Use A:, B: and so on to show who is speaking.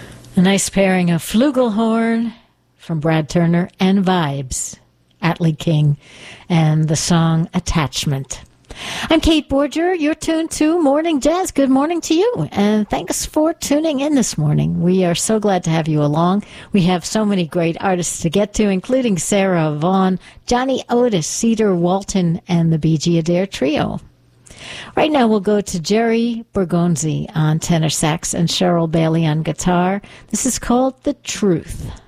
A: A nice pairing of flugelhorn from Brad Turner and Vibes, Atlee King, and the song Attachment. I'm Kate Borger. You're tuned to Morning Jazz. Good morning to you, and thanks for tuning in this morning. We are so glad to have you along. We have so many great artists to get to, including Sarah Vaughan, Johnny Otis, Cedar Walton, and the B.G. Adair Trio. Right now we'll go to Jerry Bergonzi on tenor sax and Cheryl Bailey on guitar. This is called The Truth.